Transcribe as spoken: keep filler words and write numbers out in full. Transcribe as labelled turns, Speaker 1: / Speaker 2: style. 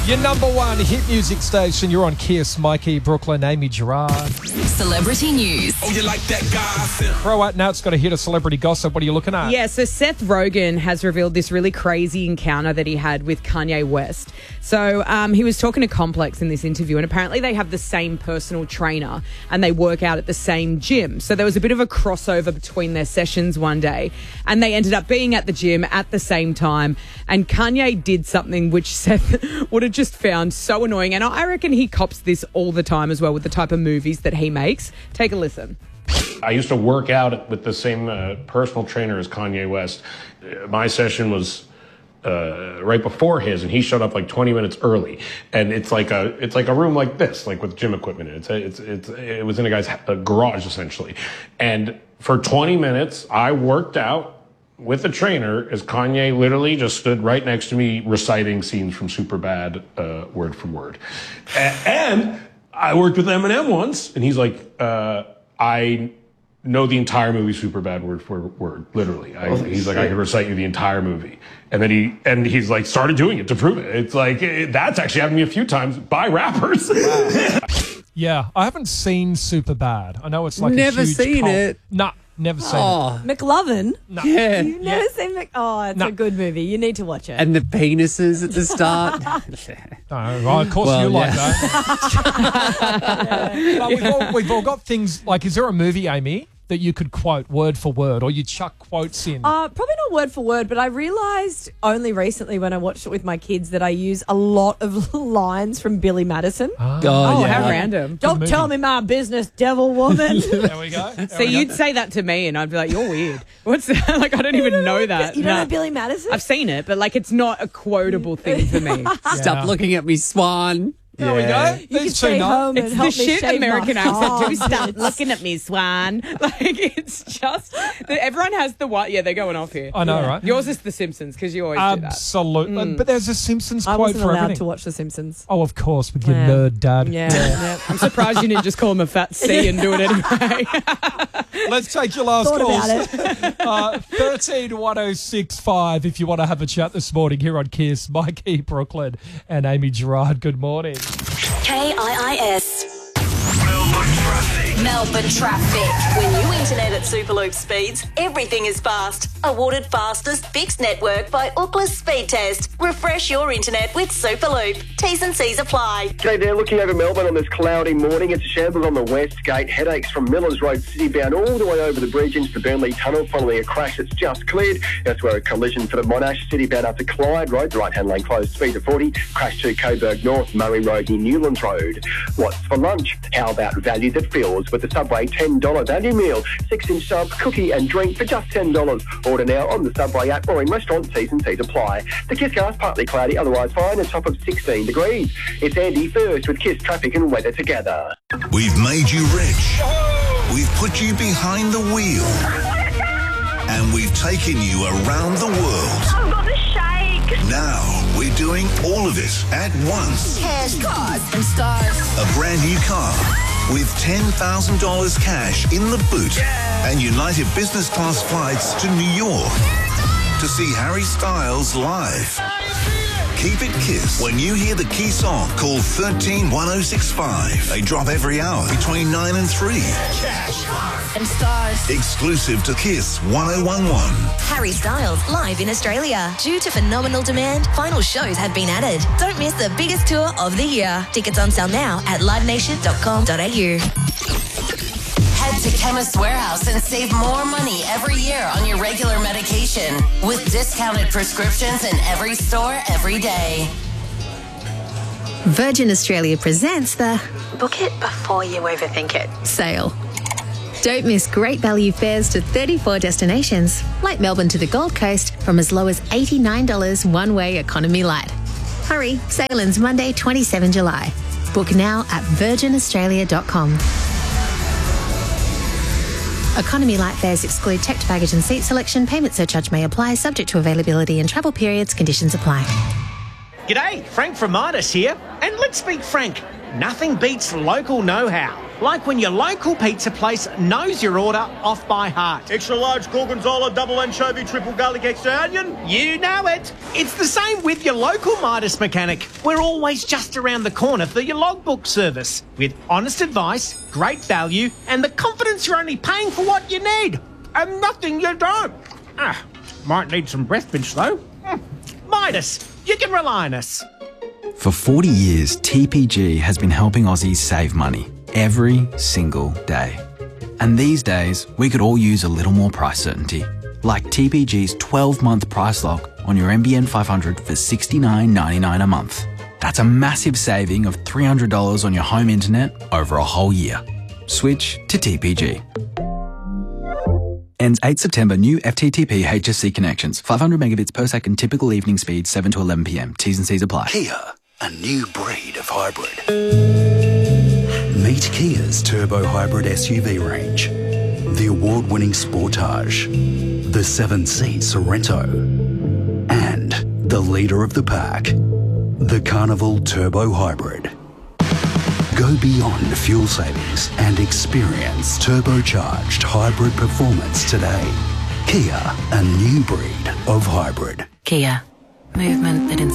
Speaker 1: Your number one hit music station. You're on Kiss. Mikey, Brooklyn, Amy Gerard.
Speaker 2: Celebrity news.
Speaker 3: Oh, you like that gossip?
Speaker 1: Croat Now's got a hit of celebrity gossip. What are you looking at?
Speaker 4: Yeah, so Seth Rogen has revealed this really crazy encounter that he had with Kanye West. So um, he was talking to Complex in this interview, and apparently they have the same personal trainer and they work out at the same gym. So there was a bit of a crossover between their sessions one day, and they ended up being at the gym at the same time. And Kanye did something which Seth would have just found so annoying. And I reckon he cops this all the time as well with the type of movies that he makes. Take a listen.
Speaker 5: I used to work out with the same uh, personal trainer as Kanye West. Uh, my session was uh, right before his, and he showed up like twenty minutes early. And it's like a it's like a room like this, like with gym equipment in it. It's a, it's it's it was in a guy's uh, garage essentially. And for twenty minutes, I worked out with the trainer as Kanye literally just stood right next to me reciting scenes from Superbad uh, word for word. A- and I worked with Eminem once, and he's like, uh, I know the entire movie Superbad word for word, literally. I, he's like, I can recite you the entire movie. And then he, and he's like, started doing it to prove it. It's like, it, that's actually happened to me a few times by rappers. Wow.
Speaker 1: Yeah, I haven't seen Superbad. I know it's like
Speaker 6: Never
Speaker 1: a huge
Speaker 6: seen
Speaker 1: cult.
Speaker 6: it.
Speaker 1: Nah, never seen
Speaker 6: Oh,
Speaker 7: McLovin?
Speaker 1: No.
Speaker 6: yeah.
Speaker 7: You've never
Speaker 1: Yeah.
Speaker 7: seen Mc... Oh, it's
Speaker 1: No.
Speaker 7: a good movie. You need to watch it.
Speaker 6: And the penises at the start.
Speaker 1: it. No, well, of course
Speaker 6: Well,
Speaker 1: you like
Speaker 6: yeah.
Speaker 1: that. No, we've, all, we've all got things like, is there a movie, Amy, that you could quote word for word, or you chuck quotes in?
Speaker 7: Uh, probably not word for word, but I realised only recently when I watched it with my kids that I use a lot of lines from Billy Madison.
Speaker 6: Oh,
Speaker 4: Oh,
Speaker 6: yeah.
Speaker 4: how random.
Speaker 7: Don't
Speaker 1: movie.
Speaker 7: tell me my business, devil woman.
Speaker 1: There we go. There
Speaker 4: So
Speaker 1: we go.
Speaker 4: you'd say that to me, and I'd be like, "You're weird." What's that? Like, I don't even know that.
Speaker 7: You don't
Speaker 4: No.
Speaker 7: know Billy Madison?
Speaker 4: I've seen it, but like, it's not a quotable thing for me.
Speaker 6: Stop
Speaker 1: Yeah.
Speaker 6: looking at me, Swan.
Speaker 1: There we go.
Speaker 7: You can
Speaker 1: These
Speaker 7: stay
Speaker 1: two know.
Speaker 7: home and
Speaker 4: It's
Speaker 7: help
Speaker 4: the
Speaker 7: me
Speaker 4: shit
Speaker 7: shave
Speaker 4: American
Speaker 7: my
Speaker 4: accent. Do
Speaker 7: arms.
Speaker 4: stop looking at me, Swan. Like, it's just everyone has the what? Yeah, they're going off here.
Speaker 1: I know, right?
Speaker 4: Yours is The Simpsons because you always do that.
Speaker 1: Absolutely. But there's a Simpsons
Speaker 7: I
Speaker 1: quote
Speaker 7: wasn't
Speaker 1: for
Speaker 7: allowed
Speaker 1: everything.
Speaker 7: to watch The Simpsons.
Speaker 1: Oh, of course, with your
Speaker 7: Yeah.
Speaker 1: nerd dad.
Speaker 7: Yeah, yeah.
Speaker 4: I'm surprised you didn't just call him a fat C and do it anyway.
Speaker 1: Let's take your last
Speaker 7: Thought
Speaker 1: calls.
Speaker 7: about it.
Speaker 1: uh, thirteen one oh six five if you want to have a chat this morning here on Kiss. Mikey, Brooklyn, and Amy Gerard. Good morning.
Speaker 2: K I I S.
Speaker 3: Melbourne traffic.
Speaker 2: Melbourne traffic. When you internet at Superloop speeds, everything is fast. Awarded fastest fixed network by Ookla Speed Test. Refresh your internet with Superloop. T's and C's apply.
Speaker 8: G'day there, looking over Melbourne on this cloudy morning. It's a shambles on the West Gate. Headaches from Millers Road City bound all the way over the bridge into the Burnley Tunnel following a crash that's just cleared. That's where a collision for the Monash City bound up to Clyde Road. The right-hand lane closed, speed to forty. Crash to Coburg North, Murray Road near Newlands Road. What's for lunch? How about value that fills with the Subway ten dollars value meal? six-inch sub, cookie and drink for just ten dollars. Order now on the Subway app or in restaurant. T's and C's apply. The Kiss Cast partly cloudy, otherwise fine, a top of sixteen degrees. It's Andy first with Kiss traffic and weather together.
Speaker 3: We've made you rich. We've put you behind the wheel. And we've taken you around the world.
Speaker 9: I've got the shake.
Speaker 3: Now we're doing all of it at once.
Speaker 2: Cash, cars, and stars.
Speaker 3: A brand new car with ten thousand dollars cash in the boot and United Business Class flights to New York to see Harry Styles live. Keep it Kiss. When you hear the key song, call one three one oh six five. They drop every hour between nine and three.
Speaker 2: Cash, cars, and stars.
Speaker 3: Exclusive to Kiss one oh one one.
Speaker 2: Harry Styles live in Australia. Due to phenomenal demand, final shows have been added. Don't miss the biggest tour of the year. Tickets on sale now at live nation dot com dot a u. Head to Chemist Warehouse and save more money every year on your regular medication with discounted prescriptions in every store every day.
Speaker 10: Virgin Australia presents the Book It Before You Overthink It sale. Don't miss great value fares to thirty-four destinations, like Melbourne to the Gold Coast, from as low as eighty-nine dollars one-way economy light. Hurry, sale ends Monday, the twenty-seventh of July. Book now at virgin australia dot com. Economy light fares exclude checked baggage and seat selection. Payment surcharge may apply, subject to availability and travel periods. Conditions apply.
Speaker 11: G'day, Frank from Midas here. And let's be frank, nothing beats local know-how.
Speaker 9: Like when your local pizza place knows your order off by heart.
Speaker 11: Extra large gorgonzola, double anchovy, triple garlic, extra onion.
Speaker 9: You know it. It's the same with your local Midas mechanic. We're always just around the corner for your logbook service. With honest advice, great value, and the confidence you're only paying for what you need. And nothing you don't. Ah, might need some breath mints though. Mm. Midas, you can rely on us.
Speaker 12: For forty years, T P G has been helping Aussies save money every single day. And these days, we could all use a little more price certainty. Like T P G's twelve-month price lock on your N B N five hundred for sixty-nine ninety-nine a month. That's a massive saving of three hundred dollars on your home internet over a whole year. Switch to T P G. Ends eighth September. New F T T P H S C connections. five hundred megabits per second. Typical evening speed seven to eleven p m. T's and C's apply.
Speaker 13: Kia, a new breed of hybrid. Meet Kia's turbo hybrid S U V range. The award-winning Sportage, the seven-seat Sorrento, and the leader of the pack, the Carnival Turbo Hybrid. Go beyond fuel savings and experience turbocharged hybrid performance today. Kia, a new breed of hybrid.
Speaker 14: Kia, movement that inspires.